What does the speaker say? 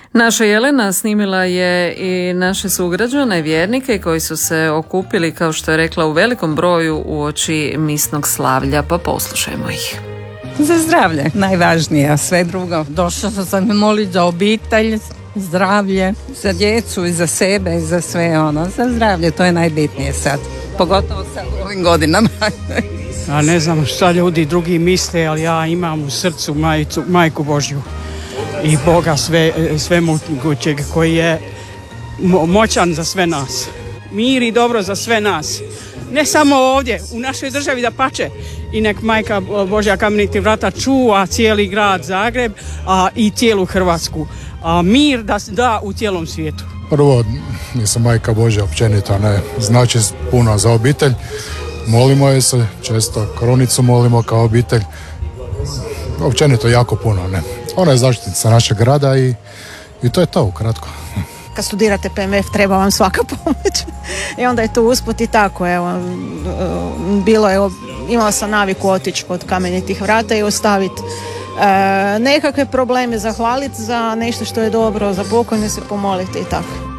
Naša Jelena snimila je i naše sugrađane, vjernike koji su se okupili, kao što je rekla, u velikom broju uoči misnog slavlja, pa poslušajmo ih. Za zdravlje, najvažnije, a sve drugo. Došla sam me moliti za obitelj, zdravlje, za djecu i za sebe i za sve za zdravlje, to je najbitnije sad. Pogotovo sad u ovim godinama. A ne znam šta ljudi drugi misle, ali ja imam u srcu Majku Božju i Boga svemogućeg koji je moćan za sve nas. Mir i dobro za sve nas. Ne samo ovdje, u našoj državi da pače. I nek Majka Božja Kamenitih vrata čuva cijeli grad Zagreb, a i cijelu Hrvatsku. A mir da u cijelom svijetu. Prvo, nisam Majka Božja općenito, ne znači puno za obitelj. Molimo je se, često kronicu molimo kao obitelj. Općenito jako puno, ne. Ona je zaštitnica našeg grada i to je to ukratko. Kad studirate PMF treba vam svaka pomoć i onda je to usput i tako. Imala sam naviku otići kod Kamenitih vrata i ostaviti nekakve probleme, zahvaliti za nešto što je dobro, za pokojne se pomoliti i tako.